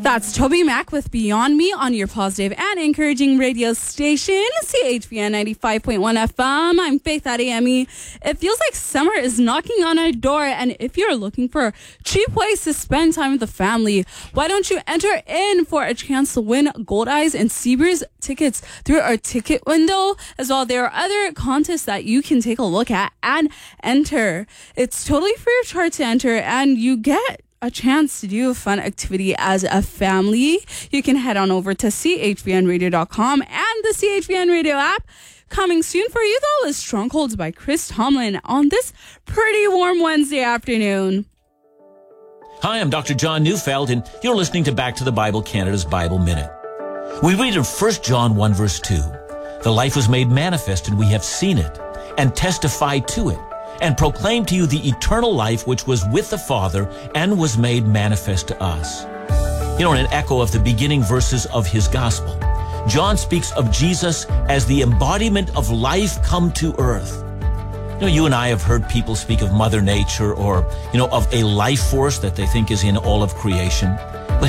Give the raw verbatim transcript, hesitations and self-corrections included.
That's Toby Mac with Beyond Me on your positive and encouraging radio station, C H V N ninety-five point one F M. I'm Faith Adeyemi. It feels like summer is knocking on our door, and if you're looking for cheap ways to spend time with the family, why don't you enter in for a chance to win Gold Eyes and Seabreeze tickets through our ticket window? As well, there are other contests that you can take a look at and enter. It's totally free of charge to enter, and you get a chance to do a fun activity as a family. You can head on over to C H V N radio dot com and the C H V N Radio app. Coming soon for you, though, is Strongholds by Chris Tomlin on this pretty warm Wednesday afternoon. Hi, I'm Doctor John Neufeld, and you're listening to Back to the Bible Canada's Bible Minute. We read in First John one, verse two, "The life was made manifest, and we have seen it, and testify to it, and proclaim to you the eternal life which was with the Father and was made manifest to us." You know, in an echo of the beginning verses of his gospel, John speaks of Jesus as the embodiment of life come to earth. You know, you and I have heard people speak of Mother Nature or, you know, of a life force that they think is in all of creation.